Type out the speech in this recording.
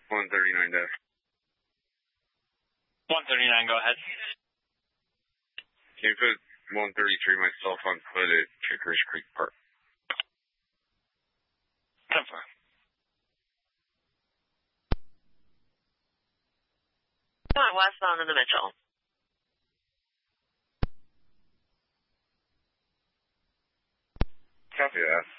139 dash. 139, go ahead. Can you put 133 myself on foot at Kickers Creek Park? 10-4. Westbound in the Mitchell. Copy that.